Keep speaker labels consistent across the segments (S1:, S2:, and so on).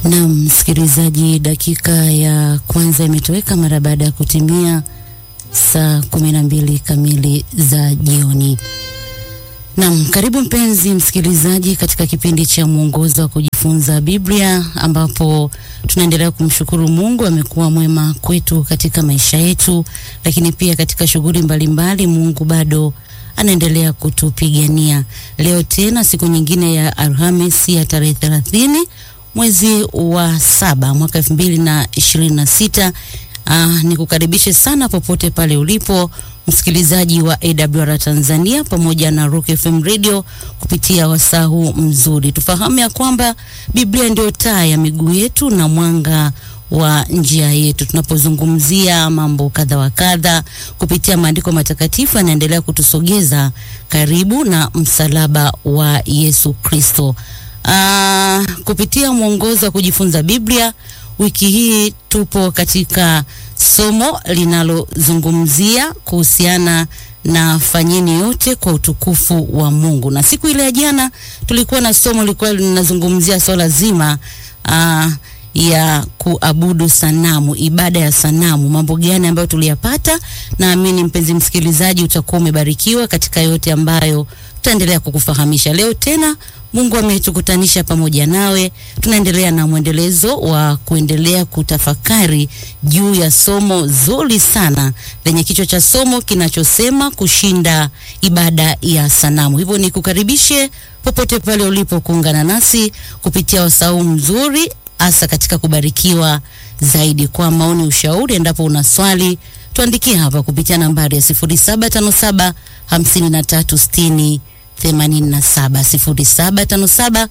S1: Na msikilizaji, dakika ya kwanza imetoweka mara baada ya kutimia saa 12 kamili za jioni. Naam, karibu mpenzi msikilizaji katika kipindi cha mwongozo wa kujifunza Biblia, ambapo tunaendelea kumshukuru Mungu. Amekuwa mwema kwetu katika maisha yetu, lakini pia katika shughuli mbalimbali Mungu bado anaendelea kutupigania. Leo tena siku nyingine ya Alhamisi ya tarehe 30 mwezi wa 7 mwaka 2026. Nikukaribishe sana popote pale ulipo msikilizaji wa AWR Tanzania pamoja na Rock FM Radio kupitia wasaa huu mzuri. Tufahamu ya kwamba Biblia ndio taa ya miguu yetu na mwanga wa njia yetu. Tunapozungumzia mambo kadha wa kadha kupitia maandiko matakatifu, yanaendelea kutusogeza karibu na msalaba wa Yesu Kristo. Kupitia mwongozo wa kujifunza Biblia, wiki hii tupo katika somo linalozungumzia kuhusiana na fanyeni yote kwa utukufu wa Mungu. Na siku ile ya jana tulikuwa na somo lilikuwa linazungumzia swala zima ya kuabudu sanamu, ibada ya sanamu. Mambo gani ambayo tuliyapata? Naamini mpenzi msikilizaji utakuwa umebarikiwa katika yote ambayo tutaendelea kukufahamisha. Leo tena Mungu ametukutanisha pamoja nawe. Tunaendelea na mwendelezo wa kuendelea kutafakari juu ya somo zuri sana lenye kichwa cha somo kinachosema kushinda ibada ya sanamu. Hivyo nikukaribishe popote pale ulipo kuungana nasi kupitia wasau mzuri, hasa katika kubarikiwa zaidi. Kwa maoni, ushauri, endapo una swali, tuandikie hapa kupitia nambari ya 0757 5360 87, 0757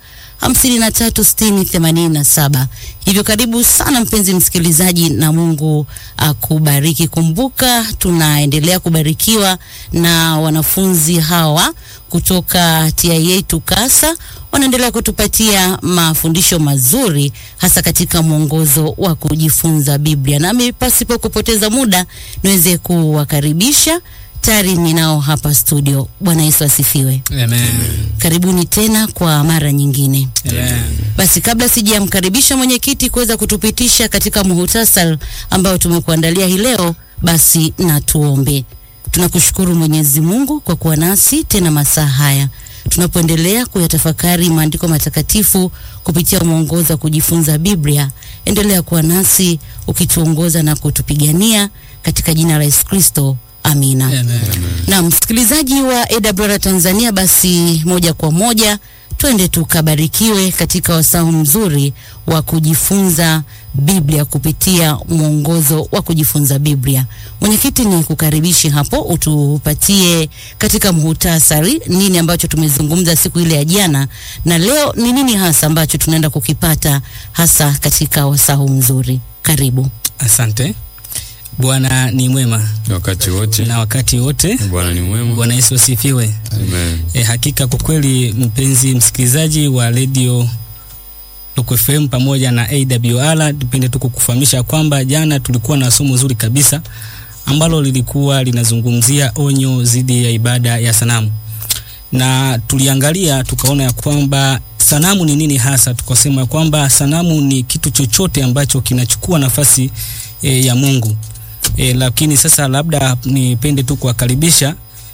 S1: 5360 87. Hivyo karibu sana mpenzi msikilizaji, na Mungu akubariki. Kumbuka tunaendelea kubarikiwa na wanafunzi hawa kutoka TIA TUCASA, wanaendelea kutupatia mafundisho mazuri hasa katika mwongozo wa kujifunza Biblia. Nami pasipo kupoteza muda niweze kuwakaribisha. Tayari ninao hapa studio. Bwana Yesu asifiwe.
S2: Amen.
S1: Karibuni tena kwa mara nyingine.
S2: Amen.
S1: Basi kabla sijamkaribisha mwenyekiti kuweza kutupitisha katika muhtasari ambao tumekuandalia hii leo, basi na tuombe. Tunakushukuru Mwenyezi Mungu kwa kuwa nasi tena masaa haya tunapoendelea kuyatafakari maandiko matakatifu kupitia mwongozo wa kujifunza Biblia. Endelea kuwa nasi ukituongoza na kutupigania katika jina la Yesu Kristo. Amina.
S2: Amen.
S1: Na msikilizaji wa AWR Tanzania, basi moja kwa moja twende tukabarikiwe katika wasaa mzuri wa kujifunza Biblia kupitia mwongozo wa kujifunza Biblia. Mwenyekiti, ni kukaribishi hapo utupatie katika muhtasari nini ambacho tumezungumza siku ile ya jana, na leo ni nini hasa ambacho tunaenda kukipata hasa katika wasaa mzuri. Karibu.
S2: Asante. Bwana ni mwema
S3: wakati wote.
S2: Na wakati wote
S3: Bwana ni mwema.
S2: Bwana Yesu asifiwe.
S3: Amen.
S2: Hakika kwa kweli mpenzi msikilizaji wa Radio Rock FM pamoja na AWR, tupende tu kukufahamisha kwamba jana tulikuwa na somo zuri kabisa ambalo lilikuwa linazungumzia onyo dhidi ya ibada ya sanamu. Na tuliangalia tukaona ya kwamba sanamu ni nini hasa. Tukasema kwamba sanamu ni kitu chochote ambacho kinachukua nafasi ya Mungu. Lakini sasa labda nipende tu kuwakaribisha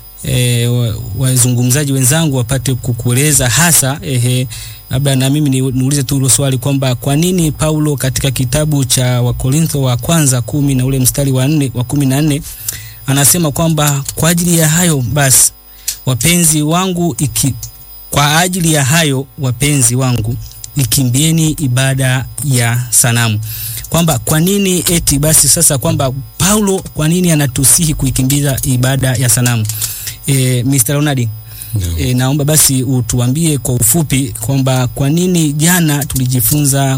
S2: wazungumzaji wenzangu wapate kukueleza hasa labda na mimi niulize tu hilo swali kwamba kwa nini Paulo katika kitabu cha Wakorintho wa kwanza 10 na ule mstari wa 14 anasema kwamba kwa ajili ya hayo basi wapenzi wangu kwa ajili ya hayo wapenzi wangu ikimbieni ibada ya sanamu. Kwamba kwa nini eti basi sasa kwamba Paulo kwa nini anatusihi kuikimbiza ibada ya sanamu? Mr. Ronald, naomba basi utuambie kwa ufupi kwamba kwa nini jana tulijifunza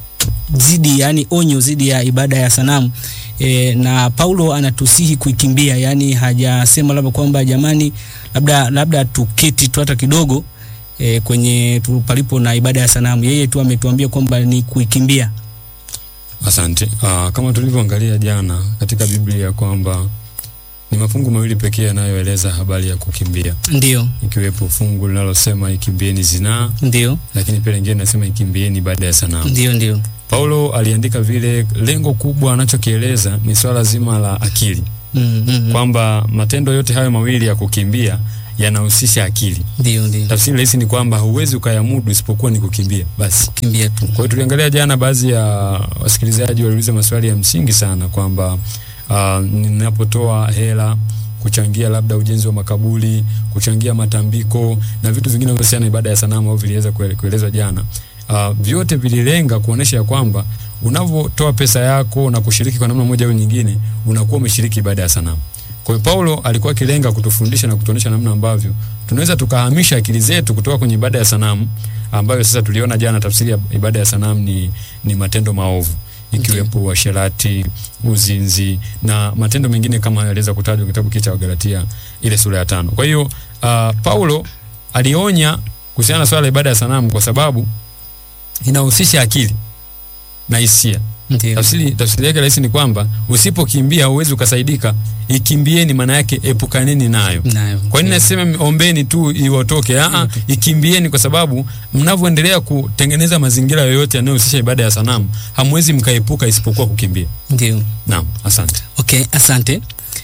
S2: yani onyo zidi ya ibada ya sanamu, na Paulo anatusihi kuikimbia, yani hajasema labda kwamba jamani labda tuketi tu hata kidogo kwenye palipo na ibada ya sanamu. Yeye tu ametuambia kwamba ni kuikimbia.
S3: Asante. Kama tulivyoangalia jana katika Biblia kwamba Ni mafungu mawili pekee yanayoeleza habari ya kukimbia.
S2: Ndio.
S3: Ikiwepo fungu linalosema ikimbieni zinaa.
S2: Ndio.
S3: Lakini pia lingine linasema ikimbieni ibada ya sanamu.
S2: Ndio.
S3: Paulo aliandika vile, lengo kubwa anachokieleza ni swala zima la akili. Kwamba matendo yote hayo mawili ya kukimbia yanahusisha akili.
S2: Ndio.
S3: Tafsiri rahisi ni kwamba huwezi ukayamudu isipokuwa ni kukimbia. Basi
S2: kukimbia tu.
S3: Kwa hiyo tuliangalia jana, baadhi ya wasikilizaji waliuliza maswali ya msingi sana kwamba ninapotoa hela kuchangia labda ujenzi wa makaburi, kuchangia matambiko na vitu vingine vinavyohusiana na ibada ya sanamu au viliweza kuelezwa jana. Vyote vililenga kuonesha ya kwamba unavotoa pesa yako na kushiriki kwa namna moja au nyingine, unakuwa umeshiriki ibada ya sanamu. Kwa hiyo Paulo alikuwa akilenga kutufundisha na kutuonesha namna ambavyo tunaweza tukahamisha akili zetu kutoka kwenye ibada ya sanamu, ambayo sasa tuliona jana tafsiri ya ibada ya sanamu ni matendo maovu, ikiwepo uasherati, uzinzi na matendo mengine kama yaliweza kutajwa kitabu cha Wagalatia ile sura ya 5. Kwa hiyo Paulo alionya kuhusiana na swala la ibada ya sanamu kwa sababu inahusisha akili na hisia. Tafsiri yake rahisi ni kwamba usipokimbia huwezi ukasaidika. Ikimbieni maana yake epukaneni nayo. Kwa nini nasema ombeni tu iwatoke? Ikimbieni kwa sababu mnavyoendelea kutengeneza mazingira yoyote yanayohusisha ibada ya sanamu, hamwezi mkaepuka isipokuwa kukimbia.
S2: Ndio.
S3: Naam, asante.
S2: Okay, asante.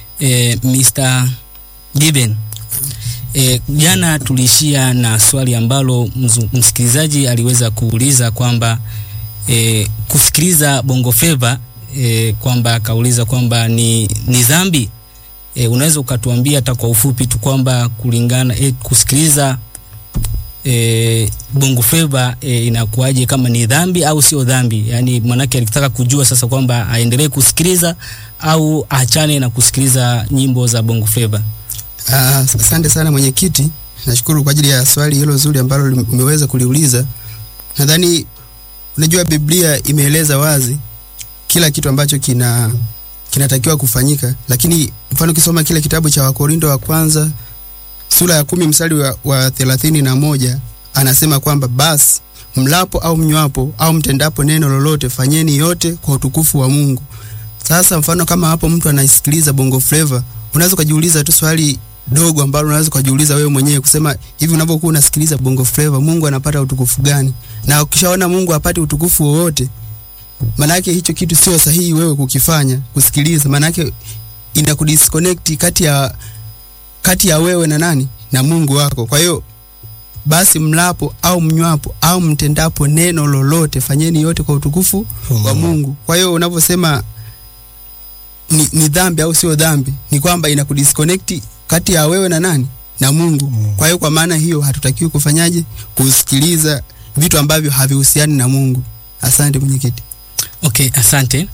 S2: Mr. Giben. Jana tulishia na swali ambalo msikilizaji aliweza kuuliza kwamba kusikiliza Bongo Flava, kwamba akauliza kwamba ni dhambi. Unaweza ukatuambia hata kwa ufupi tu kwamba kulingana kusikiliza Bongo Flava inakuaje, kama ni dhambi au sio dhambi? Yani manake alitaka kujua sasa kwamba aendelee kusikiliza au aachane na kusikiliza nyimbo za Bongo Flava.
S4: Asante sana mwenyekiti. Nashukuru kwa ajili ya swali hilo zuri ambalo umeweza kuliuliza. Nadhani unajua Biblia imeeleza wazi kila kitu ambacho kinatakiwa kufanyika, lakini mfano ukisoma kile kitabu cha Wakorintho wa kwanza sura ya 10 mstari wa 31 anasema kwamba basi mlapo au mnywapo au mtendapo neno lolote fanyeni yote kwa utukufu wa Mungu. Sasa mfano kama hapo mtu anasikiliza Bongo Flava, unaweza kujiuliza tu swali dogo ambalo unaweza kujiuliza wewe mwenyewe kusema hivi, unapokuwa unasikiliza Bongo Flava Mungu anapata utukufu gani? Na ukishaona Mungu apate utukufu wowote, maana yake hicho kitu sio sahihi wewe kukifanya, kusikiliza. Maana yake inakudisconnect kati ya wewe na nani? Na Mungu wako. Kwa hiyo basi mlapo au mnywapo au mtendapo neno lolote fanyeni yote kwa utukufu wa Mungu. Kwa hiyo unaposema ni dhambi au sio dhambi, ni kwamba inakudisconnect kati ya wewe na nani? Na Mungu. Kwa hiyo kwa maana hiyo hatutakiwi kufanyaje? Kusikiliza vitu ambavyo havihusiani na Mungu. Asante mwenyekiti.
S2: Okay, asante.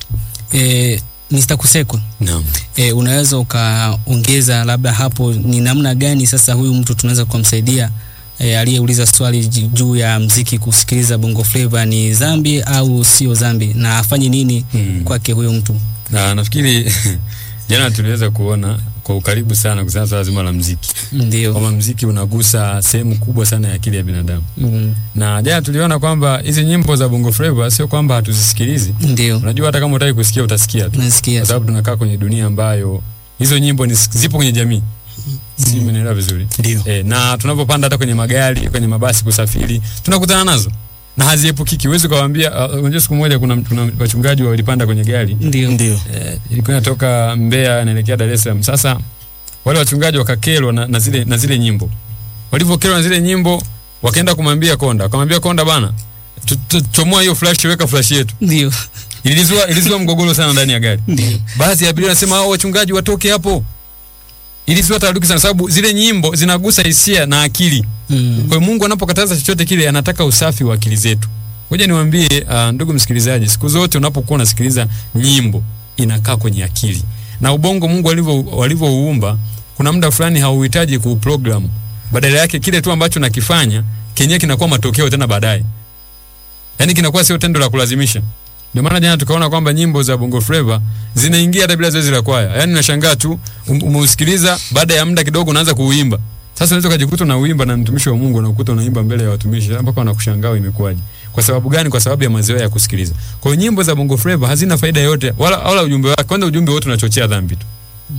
S2: Mr. Kusekwa.
S3: Naam.
S2: Unaweza ukaongeza labda hapo ni namna gani sasa huyu mtu tunaweza kumsaidia aliyeuliza swali juu ya muziki, kusikiliza Bongo Flava ni dhambi au sio dhambi, na afanye nini kwake huyo mtu?
S3: Na nafikiri jana tuliweza kuona kwa ukaribu sana kuhusiana swala zima la muziki.
S2: Ndio.
S3: Kama muziki unagusa sehemu kubwa sana ya akili ya binadamu. Na jana tuliona kwamba hizi nyimbo za Bongo Flava sio kwamba hatuzisikilizi.
S2: Ndio.
S3: Unajua hata kama hutaki kusikia utasikia tu. Kwa sababu tunakaa kwenye dunia ambayo hizo nyimbo zipo kwenye jamii. Si mnaelewa vizuri?
S2: Ndio.
S3: Na tunapopanda hata kwenye magari, kwenye mabasi kusafiri, tunakutana nazo. Na haziepukiki. Uweze kuwaambia, unajua siku moja kuna wachungaji walipanda kwenye gari.
S2: Ndio.
S3: Ilikuwa inatoka Mbeya inaelekea Dar es Salaam. Sasa wale wachungaji wakakelwa na zile nyimbo. Walivyokelwa na zile nyimbo, wakaenda kumwambia konda. Akamwambia konda, bana, chomoa hiyo flash, weka flash yetu.
S2: Ndio.
S3: Ilizua mgogoro sana ndani ya gari.
S2: Ndio.
S3: Baadhi ya abiria wanasema hao wachungaji watoke hapo. Ilizua taharuki sana sababu zile nyimbo zinagusa hisia na akili. Kwa hiyo Mungu anapokataza chochote kile anataka usafi wa akili zetu. Ngoja niwaambie ndugu msikilizaji, siku zote unapokuwa unasikiliza nyimbo inakaa kwenye akili. Na ubongo Mungu alivyouumba, kuna muda fulani hauhitaji kuuprogram. Badala yake kile tu ambacho nakifanya kenyewe kinakuwa matokeo tena baadaye. Yaani kinakuwa sio tendo la kulazimisha. Ndio maana jana tukaona kwamba nyimbo za Bongo Flava zinaingia hata bila zoezi la kwaya. Yaani unashangaa tu umeusikiliza, baada ya muda kidogo unaanza kuuimba. Sasa unaweza kujikuta na uimba na mtumishi wa Mungu, unakuta unaimba mbele ya watumishi mpaka wanakushangaa imekuwaje. Kwa sababu gani? Kwa sababu ya mazoea ya kusikiliza. Kwa hiyo nyimbo za Bongo Flava hazina faida yote wala ujumbe wake. Kwanza ujumbe wote unachochea dhambi tu.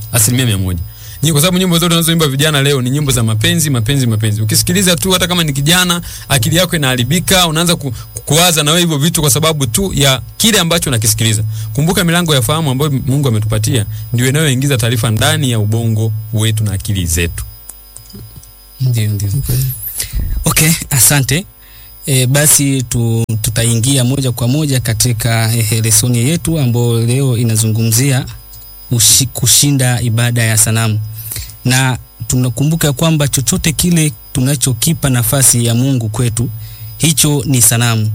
S3: 100%. Kwa sababu nyimbo zote tunazoimba vijana leo ni nyimbo za mapenzi. Ukisikiliza tu, hata kama ni kijana, akili yako inaharibika, unaanza kuwaza na wewe hivyo vitu kwa sababu tu ya kile ambacho unakisikiliza. Kumbuka milango ya fahamu ambayo Mungu ametupatia ndio inayoingiza taarifa ndani ya ubongo wetu na akili zetu.
S2: Ndio. Okay, asante. Basi tutaingia moja kwa moja katika lesoni yetu ambayo leo inazungumzia kushinda ibada ya sanamu. Na tunakumbuka kwamba chochote kile tunachokipa nafasi ya Mungu kwetu, hicho ni sanamu.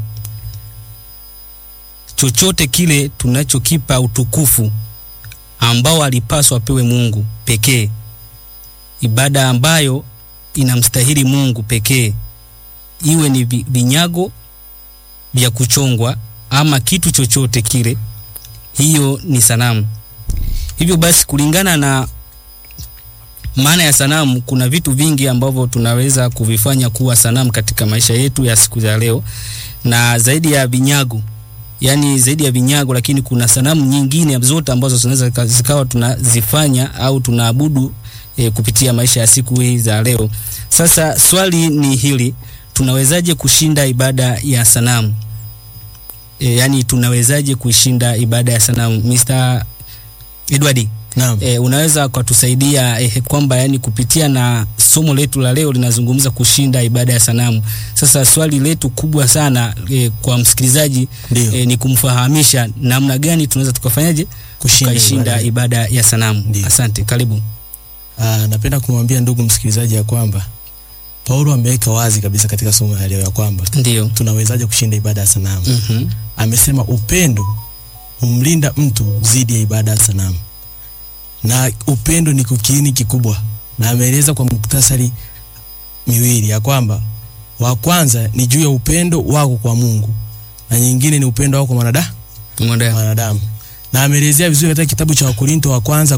S2: Chochote kile tunachokipa utukufu ambao alipaswa apewe Mungu pekee, ibada ambayo inamstahili Mungu pekee, iwe ni vinyago vya kuchongwa ama kitu chochote kile, hiyo ni sanamu. Hivyo basi, kulingana na maana ya sanamu, kuna vitu vingi ambavyo tunaweza kuvifanya kuwa sanamu katika maisha yetu ya siku za leo, na zaidi ya vinyago, lakini kuna sanamu nyingine zote ambazo tunaweza zikawa tunazifanya au tunaabudu kupitia maisha ya siku hizi za leo. Sasa swali ni hili, tunawezaje kushinda ibada ya sanamu? Tunawezaje kushinda ibada ya sanamu? Mr. Edward,
S5: naam.
S2: Unaweza kutusaidia kwamba kupitia na somo letu la leo linazungumza kushinda ibada ya sanamu. Sasa swali letu kubwa sana kwa msikilizaji ni kumfahamisha namna gani tunaweza tukafanyaje kushinda ibada ya sanamu. Ndiyo. Asante, karibu.
S5: Napenda kumwambia ndugu msikilizaji ya kwamba Paulo ameweka wazi kabisa katika somo la leo ya kwamba
S2: ndio
S5: tunawezaje kushinda ibada ya sanamu. Amesema upendo humlinda mtu dhidi ya ibada ya sanamu. Na upendo ni kiini kikubwa. Na ameeleza kwa muktasari miwili ya kwamba wa kwanza ni juu ya upendo wako kwa Mungu, na nyingine ni upendo wako kwa mwanadamu. Na ameelezea vizuri katika kitabu cha Wakorintho wa kwanza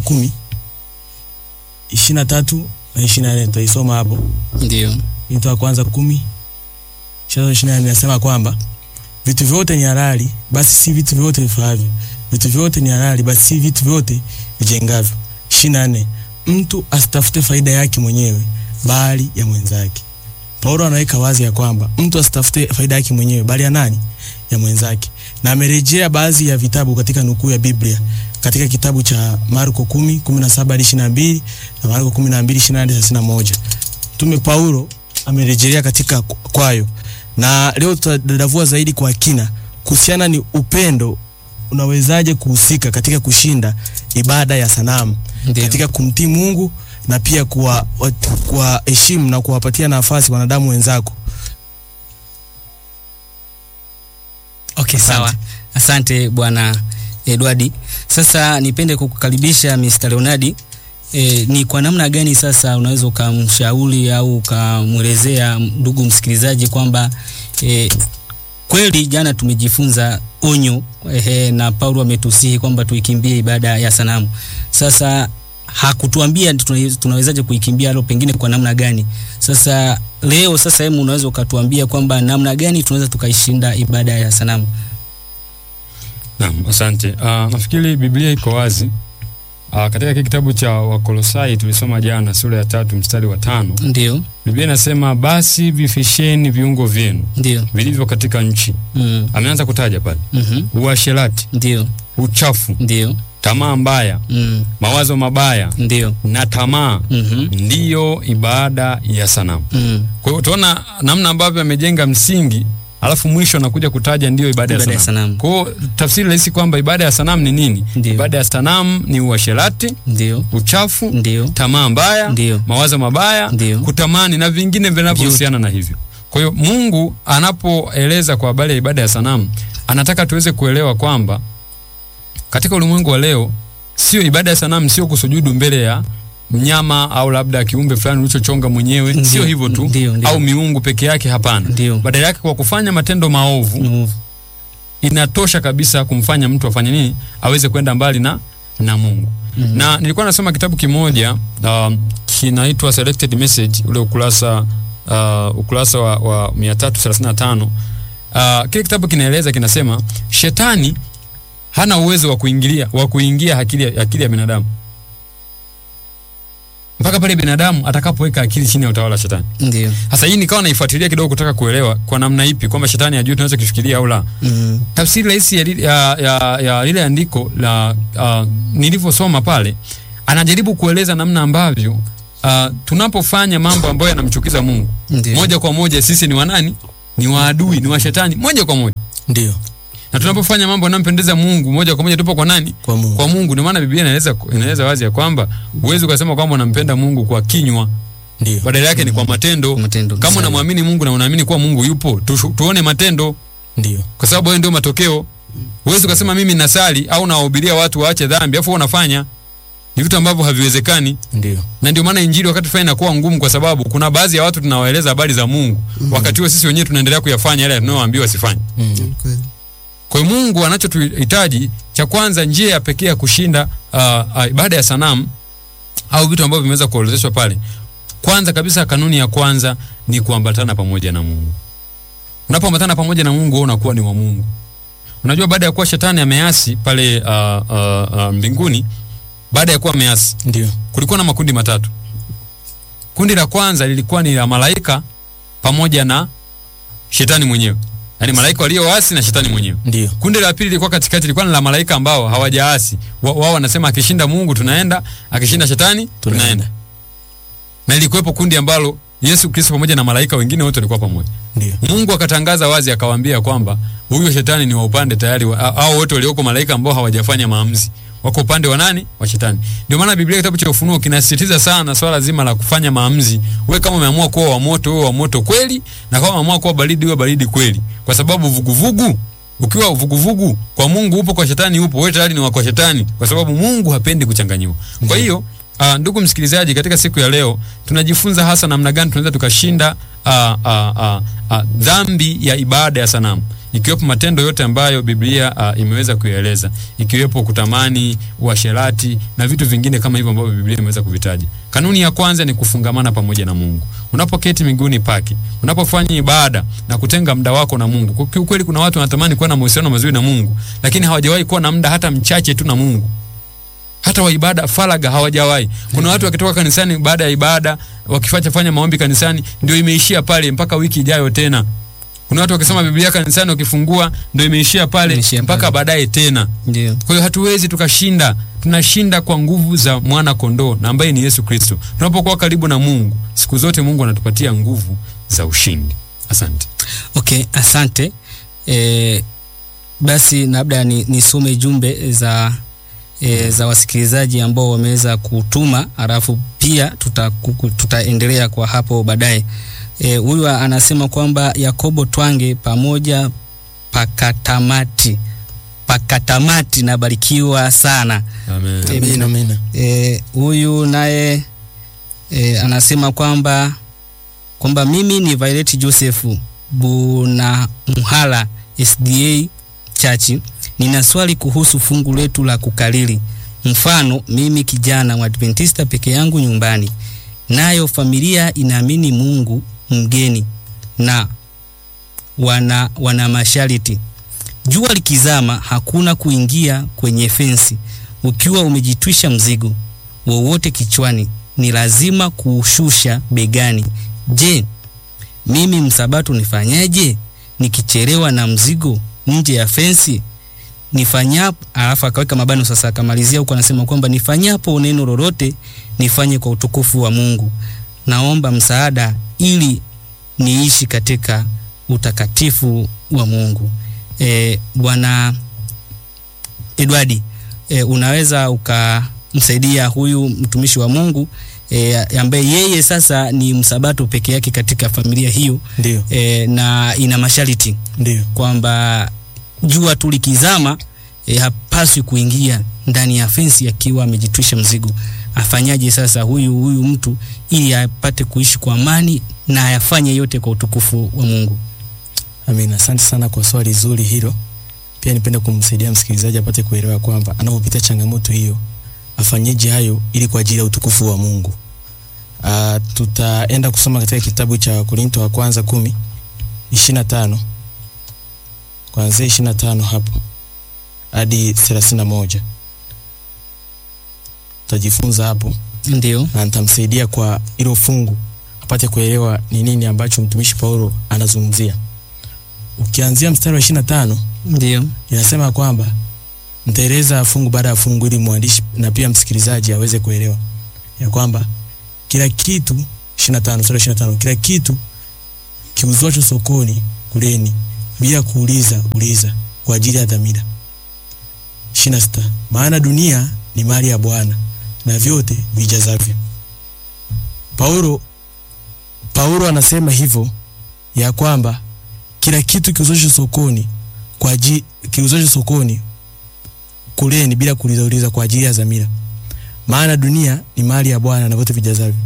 S5: 10:23 na 24. Tutaisoma hapo.
S2: Ndio.
S5: Wakorintho wa kwanza 10:24 inasema kwamba vitu vyote ni halali, basi si vitu vyote vifaavyo. Vitu vyote ni halali, basi si vitu vyote vijengavyo. 24. Mtu asitafute faida yake mwenyewe, bali ya mwenzake. Paulo anaweka wazi ya kwamba mtu asitafute faida yake mwenyewe, bali ya nani? Ya mwenzake. Na amerejea baadhi ya vitabu katika nukuu ya Biblia katika kitabu cha Marko 10:17-22 na Marko 12:24-31. Mtume Paulo amerejelea katika kwayo. Na leo tutadadavua zaidi kwa kina kuhusiana ni upendo unawezaje kuhusika katika kushinda ibada ya sanamu. Ndiyo. Katika kumtii Mungu na pia kwa heshima na kuwapatia nafasi wanadamu wenzako.
S2: Okay, sawa. Asante Bwana Edward. Sasa nipende kukukaribisha Mr. Leonard. Ni kwa namna gani sasa unaweza ukamshauri au ukamwelezea ndugu msikilizaji kwamba kweli jana tumejifunza onyo na Paulo ametusihi kwamba tuikimbie ibada ya sanamu. Sasa hakutuambia tunawezaje kuikimbia, leo pengine kwa namna gani. Sasa leo hebu unaweza ukatuambia kwamba namna gani tunaweza tukaishinda ibada ya sanamu.
S3: Naam, asante. Nafikiri Biblia iko wazi. Katika kitabu cha Wakolosai tulisoma jana sura ya 3 mstari wa 5.
S2: Ndio.
S3: Biblia inasema basi vifisheni viungo vyenu vilivyo katika nchi. Ameanza kutaja pale. Uasherati.
S2: Ndio.
S3: Uchafu.
S2: Ndio.
S3: Tamaa mbaya. Mawazo mabaya.
S2: Ndio.
S3: Na tamaa. Ndiyo ibada ya sanamu. Kwa hiyo tunaona namna ambavyo amejenga msingi, alafu mwisho anakuja kutaja ndio ibada ya sanamu. Kwa hiyo tafsiri rahisi kwamba ibada ya sanamu ni nini? Ndiyo. Ibada ya sanamu ni uasherati, ndio, uchafu, ndio, tamaa mbaya, ndio, mawazo mabaya, ndio, kutamani na vingine vinavyohusiana na hivyo. Kwa hiyo Mungu anapoeleza kwa habari ya ibada ya sanamu, anataka tuweze kuelewa kwamba katika ulimwengu wa leo sio ibada ya sanamu sio kusujudu mbele ya mnyama au labda kiumbe fulani ulichochonga mwenyewe, sio hivyo tu, au miungu peke yake, hapana. Badala yake kwa kufanya matendo maovu inatosha kabisa kumfanya mtu afanye nini? Aweze kwenda mbali na Mungu. Na nilikuwa nasoma kitabu kimoja kinaitwa Selected Message, ule ukurasa wa 335. Kile kitabu kinaeleza, kinasema shetani hana uwezo wa kuingia akili ya binadamu. mpaka pale binadamu atakapoweka akili chini ya utawala wa shetani.
S2: Ndio.
S3: Sasa hii nikawa naifuatilia kidogo kutaka kuelewa kwa namna ipi kwamba shetani hajui tunaweza kufikiria au la. Tafsiri rahisi ya lile andiko la nilivyosoma pale, anajaribu kueleza namna ambavyo tunapofanya mambo ambayo yanamchukiza Mungu, moja kwa moja sisi ni wanani? Ni waadui, ni wa shetani moja kwa moja.
S5: Ndio.
S3: Na tunapofanya mambo yanayompendeza Mungu, moja kwa moja tupo kwa nani?
S5: Kwa Mungu.
S3: Kwa Mungu. Ndio maana Biblia inaeleza wazi ya kwamba uwezo ukasema kwamba unampenda Mungu kwa kinywa.
S5: Ndio.
S3: Badala yake ni kwa matendo. Kama unamwamini Mungu na unaamini kuwa Mungu yupo, tuone matendo.
S5: Ndio.
S3: Kwa sababu hayo ndio matokeo. Uwezo ukasema mimi nasali au nawahubiria watu waache dhambi, afu unafanya. Ni vitu ambavyo haviwezekani.
S5: Ndio.
S3: Na ndio maana injili wakati fulani inakuwa ngumu, kwa sababu kuna baadhi ya watu tunawaeleza habari za Mungu, wakati huo sisi wenyewe tunaendelea kuyafanya yale tunayoambiwa wasifanye. Kwa hiyo Mungu anachotuhitaji cha kwanza, njia ya pekee ya kushinda ibada ya sanamu au vitu ambavyo vimeweza kuorodheshwa pale, kwanza kabisa, kanuni ya kwanza ni kuambatana pamoja na Mungu. Unapoambatana pamoja na Mungu, wewe unakuwa ni wa Mungu. Unajua, baada ya kuwa shetani ameasi pale mbinguni, baada ya kuwa ameasi,
S5: ndio
S3: kulikuwa na makundi matatu. Kundi la kwanza lilikuwa ni la malaika pamoja na shetani mwenyewe. Yaani malaika walioasi na shetani mwenyewe.
S5: Ndio.
S3: Kundi la pili lilikuwa katikati, lilikuwa ni la malaika ambao hawajaasi. Wao wanasema akishinda Mungu tunaenda, akishinda shetani tunaenda. Na ilikuwepo kundi ambalo Yesu Kristo pamoja na malaika wengine wote walikuwa pamoja.
S5: Ndio.
S3: Mungu akatangaza wazi akawaambia kwamba huyo shetani ni wa upande tayari, au wote walioko malaika ambao hawajafanya maamuzi wako upande wa nani? Wa shetani. Ndio maana Biblia kitabu cha Ufunuo kinasisitiza sana swala zima la kufanya maamuzi. Wewe kama umeamua kuwa wa moto, wewe wa moto kweli, na kama umeamua kuwa baridi, wewe baridi kweli. Kwa sababu vuguvugu, ukiwa vuguvugu kwa Mungu upo, kwa shetani upo, wewe tayari ni wa kwa shetani, kwa sababu Mungu hapendi kuchanganyiwa. Kwa hiyo ndugu msikilizaji, katika siku ya leo tunajifunza hasa namna gani tunaweza tukashinda dhambi ya ibada ya sanamu, ikiwepo matendo yote ambayo Biblia imeweza kuyaeleza, ikiwepo kutamani, uasherati na vitu vingine kama hivyo ambavyo Biblia imeweza kuvitaja. Kanuni ya kwanza ni kufungamana pamoja na Mungu. Unapoketi miguuni pake, unapofanya ibada na kutenga muda wako na Mungu. Kwa kweli kuna watu wanatamani kuwa na mahusiano mazuri na Mungu, lakini hawajawahi kuwa na muda hata mchache tu na Mungu. Hata wa ibada faraga hawajawahi. Kuna watu wakitoka kanisani baada ya ibada, wakifanya maombi kanisani, ndio imeishia pale mpaka wiki ijayo tena. Kuna watu wakisoma Biblia kanisani, wakifungua ndio imeishia pale mpaka baadaye tena. Ndio. Kwa hiyo hatuwezi tukashinda. Tunashinda kwa nguvu za mwana kondoo na ambaye ni Yesu Kristo. Tunapokuwa karibu na Mungu, siku zote Mungu anatupatia nguvu za ushindi. Asante.
S2: Okay, asante. Basi labda nisome jumbe za wasikilizaji ambao wameweza kutuma, alafu pia tutaendelea kwa hapo baadaye. Huyu anasema kwamba Yakobo Twange pamoja pakatamati na barikiwa sana.
S3: Amen.
S5: Amen.
S2: Huyu naye anasema kwamba mimi ni Violet Joseph Buna Muhala SDA Church. Nina swali kuhusu fungu letu la kukalili. Mfano, mimi kijana wa Adventista peke yangu nyumbani, nayo familia inaamini Mungu mgeni na wana masharti. Jua likizama hakuna kuingia kwenye fensi. Ukiwa umejitwisha mzigo wowote kichwani, ni lazima kuushusha begani. Je, mimi msabato nifanyaje nikichelewa na mzigo nje ya fensi? Nifanyapo, alafu akaweka mabano sasa, akamalizia huko anasema kwamba nifanyapo neno lolote nifanye kwa utukufu wa Mungu. Naomba msaada ili niishi katika utakatifu wa Mungu. Bwana Edward, unaweza ukamsaidia huyu mtumishi wa Mungu ambaye yeye sasa ni msabato peke yake katika familia hiyo.
S5: Ndio.
S2: Na ina masharti.
S5: Ndio.
S2: Kwamba jua tulikizama hapaswi kuingia ndani ya fensi akiwa amejitwisha mzigo. Afanyaje sasa huyu mtu ili apate kuishi kwa amani na ayafanye yote kwa utukufu wa Mungu?
S5: Amina. Asante sana kwa swali zuri hilo. Pia nipenda kumsaidia msikilizaji apate kuelewa kwamba anapopita changamoto hiyo afanyeje hayo ili kwa ajili ya utukufu wa Mungu. Tutaenda kusoma katika kitabu cha Wakorintho wa kwanza 10:25. Kuanzia 25 hapo hadi 31. Tutajifunza hapo
S2: Ndio.
S5: na nitamsaidia kwa hilo fungu apate kuelewa ni nini ambacho mtumishi Paulo anazungumzia. Ukianzia mstari wa 25
S2: Ndio.
S5: inasema kwamba nitaeleza fungu baada ya fungu ili mwandishi na pia msikilizaji aweze kuelewa ya kwamba kila kitu 25 mstari wa 25, kila kitu kiuzwacho sokoni kuleni bila uliza kwa ajili ya dhamira. 26, maana dunia ni mali ya Bwana na vyote vijazavyo. Paulo anasema hivyo ya kwamba kila kitu kiuzwacho sokoni kuleni bila uliza kwa ajili ya dhamira. Maana dunia ni mali ya Bwana na vyote vijazavyo.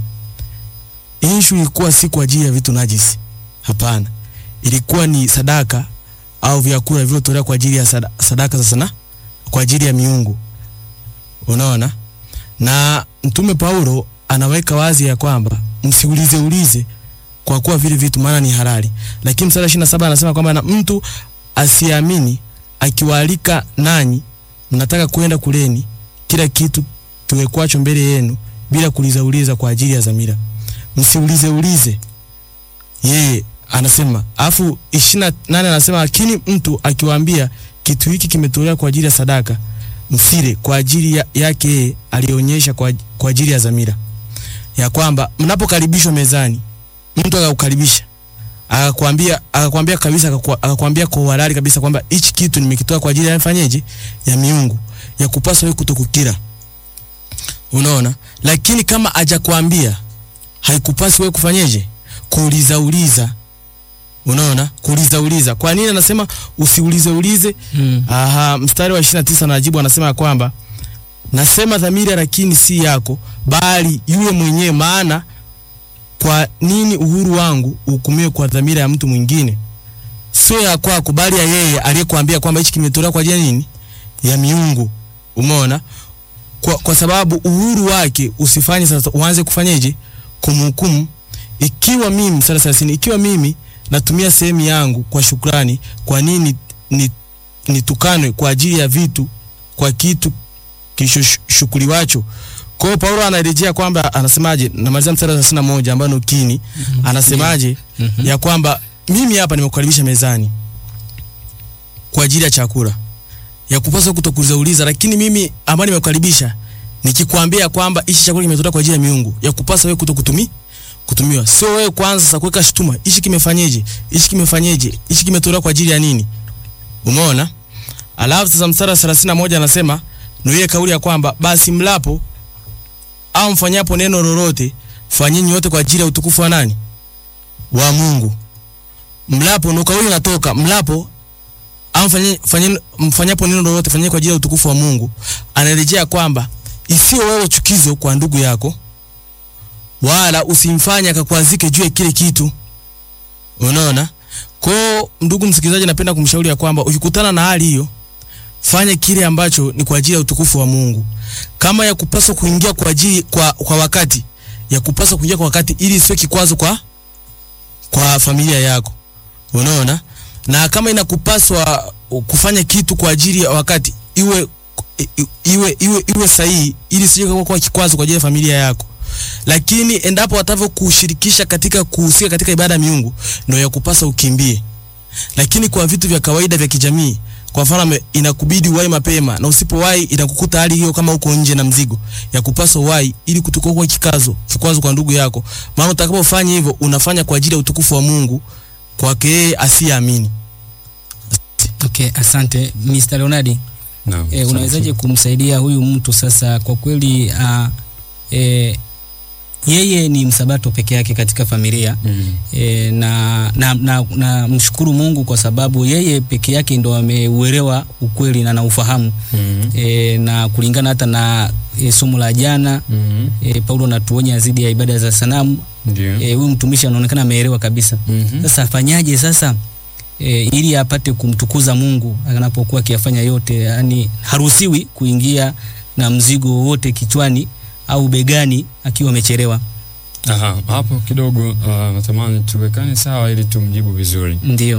S5: Issue ilikuwa si kwa ajili ya vitu najisi. Hapana. Ilikuwa ni sadaka au vyakula vilivyotolewa kwa ajili ya sadaka sana kwa ajili ya miungu. Unaona? Na mtume Paulo anaweka wazi ya kwamba msiulize kwa kuwa vile vitu maana ni halali. Lakini mstari 27 anasema kwamba na mtu asiamini akiwaalika nanyi mnataka kwenda kuleni kila kitu kiwekwacho mbele yenu bila uliza kwa ajili ya dhamira. Msiulize. Yeye anasema afu 28 anasema lakini mtu akiwaambia kitu hiki kimetolewa kwa ajili ya sadaka msile kwa ajili yake yeye alionyesha kwa ajili ya dhamira. Ya kwamba mnapokaribishwa mezani mtu akakukaribisha akakwambia kabisa akakwambia kwa halali kabisa kwamba hichi kitu nimekitoa kwa ajili ya fanyeje ya miungu ya kupaswa wewe kutokukira. Unaona? Lakini kama hajakwambia haikupasi wewe kufanyeje kuuliza. Unaona? Kuuliza. Kwa nini anasema usiulize? Mstari wa 29 anajibu anasema kwamba nasema dhamira lakini si yako bali yule mwenyewe, maana kwa nini uhuru wangu uhukumiwe kwa dhamira ya mtu mwingine? Sio ya kwako bali ya yeye aliyekuambia kwamba hichi kimetolewa kwa ajili ya nini? Ya miungu. Umeona? Kwa sababu uhuru wake usifanye sasa uanze kufanyeje? Kumhukumu. Ikiwa mimi sasa ikiwa mimi natumia sehemu yangu kwa shukrani, kwa nini nitukanwe kwa ajili ya vitu kwa kitu kishoshukuriwacho? Kwa hiyo Paulo anarejea kwamba anasemaje, namalizia mstari wa 31 ambao ni ukini, anasemaje ya kwamba mimi hapa nimekukaribisha mezani kwa ajili ya chakula ya kupaswa kutokuuliza, lakini mimi ambaye nimekukaribisha nikikwambia kwamba hichi chakula kimetolewa kwa ajili ya miungu ya kupaswa wewe kutumiwa. Sio wewe kwanza sasa kuweka shutuma, hichi kimefanyeje? Hichi kimetolewa kwa ajili ya nini? Umeona? Alafu sasa mstari wa 31 anasema ndio ile kauli ya kwamba basi mlapo au mfanyapo neno lolote fanyeni yote kwa ajili ya utukufu wa nani? Wa Mungu. Mlapo ndio kauli inatoka, mlapo au mfanyapo neno lolote fanyeni kwa ajili ya utukufu wa Mungu. Anarejea kwamba isiwe wewe chukizo kwa ndugu yako, wala usimfanye akakwazike juu ya kile kitu. Unaona? Kwa ndugu msikilizaji, napenda kumshauri ya kwamba ukikutana na hali hiyo, fanya kile ambacho ni kwa ajili ya utukufu wa Mungu. Kama ya kupaswa kuingia kwa wakati, ya kupaswa kuingia kwa wakati ili isiwe kikwazo kwa familia yako. Unaona? Na kama inakupaswa kufanya kitu kwa ajili ya wakati, iwe sahihi ili isiwe kwa kikwazo kwa ajili ya familia yako. Lakini endapo watavyo kushirikisha katika kuhusika katika ibada ya miungu, ndio ya kupasa ukimbie. Lakini kwa vitu vya kawaida vya kijamii, kwa mfano inakubidi uwahi mapema na usipowahi inakukuta hali hiyo kama uko nje na mzigo, ya kupasa uwahi ili kutokuwa kwa kikwazo kwa ndugu yako. Maana utakapofanya hivyo unafanya kwa ajili ya utukufu wa Mungu kwake yeye asiamini.
S2: Okay, asante Mr. Leonardi. Unawezaje kumsaidia huyu mtu sasa? Kwa kweli yeye ni msabato peke yake katika familia. Na mshukuru Mungu kwa sababu yeye peke yake ndo ameuelewa ukweli na ufahamu. Na kulingana hata na somo la jana, Paulo anatuonya dhidi ya ibada za sanamu. Huyu mtumishi anaonekana ameelewa kabisa. Sasa afanyaje sasa ili apate kumtukuza Mungu anapokuwa akiyafanya yote? Yani haruhusiwi kuingia na mzigo wote kichwani au begani akiwa amechelewa.
S3: Hapo kidogo natamani tuwekane sawa ili tumjibu vizuri.
S2: Ndio.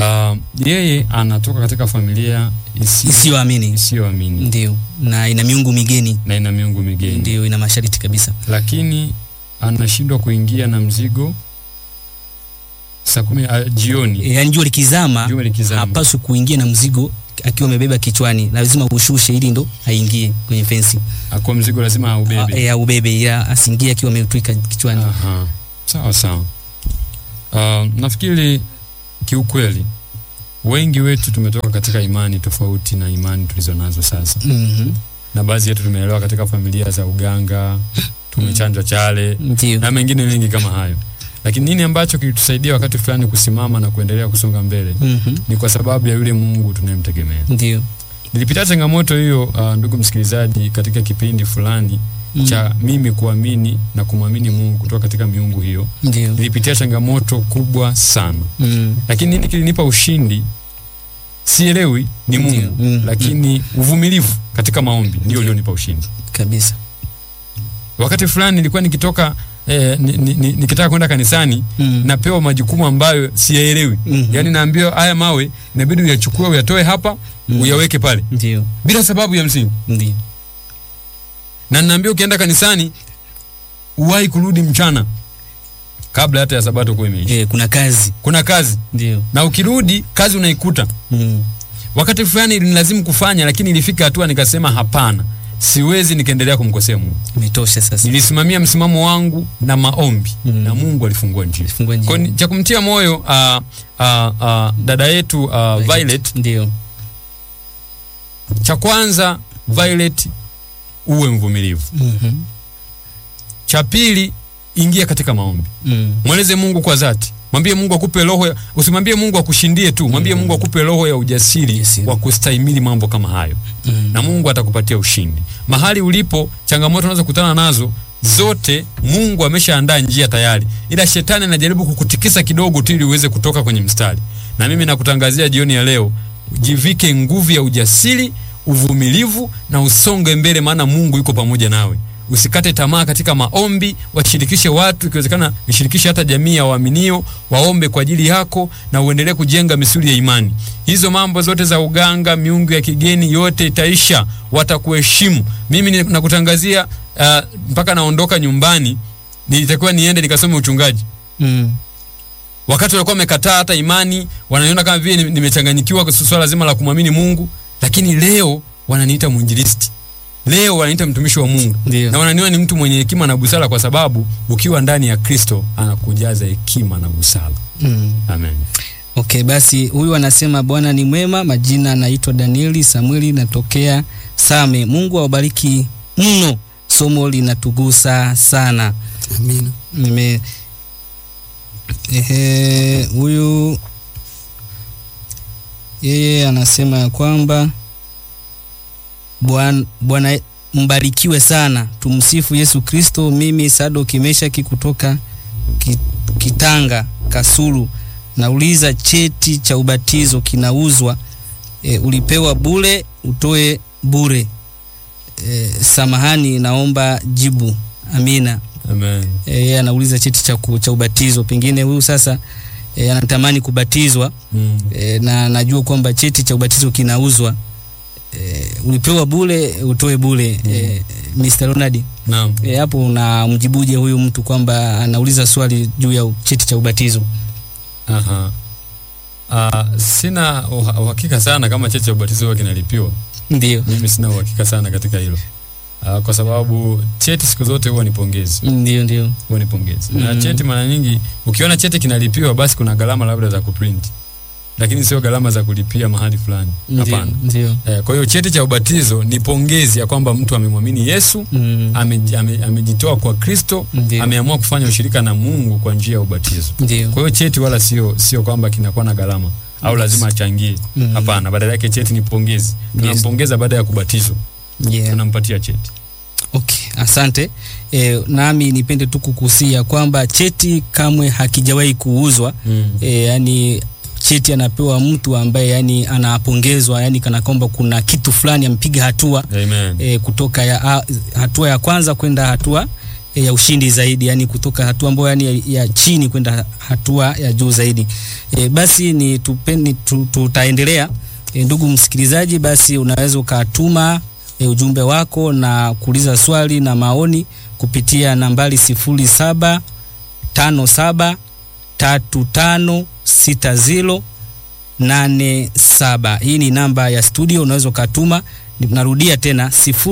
S3: Yeye anatoka katika familia
S2: isiyoamini. Ndio. Na ina miungu migeni. Ndio, ina masharti kabisa.
S3: Lakini anashindwa kuingia na mzigo saa 10 jioni.
S2: Yaani jua likizama, hapaswi kuingia na mzigo akiwa amebeba kichwani. Lazima ushushe ili ndo aingie kwenye fence.
S3: Kwa mzigo lazima aubebe.
S2: Aubebe, ya asiingie akiwa ametwika kichwani.
S3: Sawa. Nafikiri kiukweli wengi wetu tumetoka katika imani tofauti na imani tulizonazo sasa. Na baadhi yetu tumeelewa katika familia za uganga, tumechanjwa chale na mengine mengi kama hayo. Lakini nini ambacho kilitusaidia wakati fulani kusimama na kuendelea kusonga mbele? Ni kwa sababu ya yule Mungu tunayemtegemea.
S2: Ndio.
S3: Nilipita changamoto hiyo, ndugu msikilizaji, katika kipindi fulani cha mimi kuamini na kumwamini Mungu kutoka katika miungu hiyo.
S2: Ndio.
S3: Nilipitia changamoto kubwa sana. Lakini nini kilinipa ushindi? Sielewi, ni Mungu. Lakini uvumilivu katika maombi ndio ulionipa ushindi
S2: kabisa.
S3: Wakati fulani nilikuwa nikitoka nikitaka kwenda kanisani, napewa majukumu ambayo siyaelewi. Yaani naambiwa haya mawe inabidi uyachukue uyatoe hapa, uyaweke pale.
S2: Ndio.
S3: Bila sababu ya msingi.
S2: Ndio.
S3: Na naambiwa ukienda kanisani uwahi kurudi mchana kabla hata ya sabato kuwa imeisha. Kuna kazi.
S2: Ndio.
S3: Na ukirudi kazi unaikuta. Wakati fulani nililazimu kufanya, lakini ilifika hatua nikasema hapana. Siwezi nikaendelea kumkosea Mungu.
S2: Imetosha sasa.
S3: Nilisimamia msimamo wangu na maombi na Mungu alifungua njia. Kwa cha kumtia moyo dada yetu Violet.
S2: Ndio.
S3: Cha kwanza, Violet, uwe mvumilivu. Cha pili, ingia katika maombi. Mweleze Mungu kwa dhati. Mwambie Mungu akupe roho, usimwambie Mungu akushindie tu. Mwambie Mungu akupe roho ya ujasiri wa kustahimili mambo kama hayo. Na Mungu atakupatia ushindi. Mahali ulipo, changamoto unazokutana nazo zote, Mungu ameshaandaa njia tayari. Ila shetani anajaribu kukutikisa kidogo tu ili uweze kutoka kwenye mstari. Na mimi nakutangazia jioni ya leo, jivike nguvu ya ujasiri, uvumilivu na usonge mbele, maana Mungu yuko pamoja nawe. Usikate tamaa katika maombi, washirikishe watu, ikiwezekana ishirikishe hata jamii ya waaminio, waombe kwa ajili yako na uendelee kujenga misuli ya imani. Hizo mambo zote za uganga, miungu ya kigeni yote itaisha, watakuheshimu. Mimi nakutangazia mpaka naondoka nyumbani, nilitakiwa niende nikasome uchungaji. Wakati walikuwa wamekataa hata imani, wananiona kama vile nimechanganyikiwa kwa swala zima la kumwamini Mungu, lakini leo wananiita mwinjilisti. Leo wananiita mtumishi wa Mungu. Na wananiona ni mtu mwenye hekima na busara, kwa sababu ukiwa ndani ya Kristo anakujaza hekima na busara. Amen.
S2: Okay, basi huyu anasema Bwana ni mwema. Majina anaitwa Danieli Samueli, natokea Same. Mungu awabariki mno. Somo linatugusa sana.
S4: Amina.
S2: Huyu yeye anasema kwamba Bwana mbarikiwe sana. Tumsifu Yesu Kristo. Mimi Sado Kimeshaki kutoka Kitanga Kasulu. Nauliza, cheti cha ubatizo kinauzwa? Ulipewa bure, utoe bure? Samahani, naomba jibu. Amina.
S3: Amen.
S2: Anauliza cheti cha ubatizo. Pengine huyu sasa anatamani kubatizwa. Na najua kwamba cheti cha ubatizo kinauzwa. Ulipewa bure, utoe bure. Mr. Ronald.
S3: Naam.
S2: Hapo unamjibuje huyu mtu kwamba anauliza swali juu ya cheti cha ubatizo?
S3: Sina uhakika sana kama cheti cha ubatizo huwa kinalipiwa.
S2: Ndio.
S3: Mimi sina uhakika sana katika hilo. Kwa sababu cheti siku zote huwa ni pongezi.
S2: Ndio.
S3: Huwa ni pongezi. Na cheti mara nyingi ukiona cheti kinalipiwa, basi kuna gharama labda za kuprint. Lakini sio gharama za kulipia mahali fulani. Hapana.
S2: Ndio.
S3: Kwa hiyo cheti cha ubatizo ni pongezi ya kwamba mtu amemwamini Yesu, amejitoa kwa Kristo, ameamua kufanya ushirika na Mungu kwa njia ya ubatizo. Kwa hiyo cheti wala sio kwamba kinakuwa na gharama au lazima achangie. Hapana, badala yake cheti ni pongezi. Tunampongeza baada ya kubatizwa. Tunampatia cheti.
S2: Okay, asante. Nami nipende tu kukusia kwamba cheti kamwe hakijawahi kuuzwa. Yani cheti anapewa mtu ambaye yani anapongezwa, yani kana kwamba kuna kitu fulani ampiga hatua.
S3: Amen.
S2: Kutoka hatua ya kwanza kwenda hatua ya ushindi zaidi, yani kutoka hatua ambayo yani ya chini kwenda hatua ya juu zaidi. Basi tutaendelea. Ndugu msikilizaji, basi unaweza ukatuma ujumbe wako na kuuliza swali na maoni kupitia nambari 0757356087. Hii ni namba ya studio, unaweza ukatuma. Narudia tena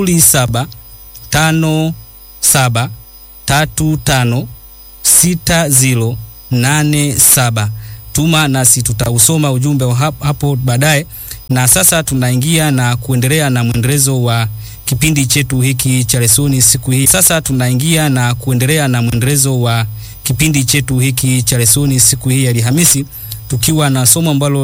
S2: 0757356087. Tuma nasi tutausoma ujumbe hapo baadaye. Na sasa tunaingia na kuendelea na mwendelezo wa kipindi chetu hiki cha lesoni siku hii. Ya Alhamisi, tukiwa na somo ambalo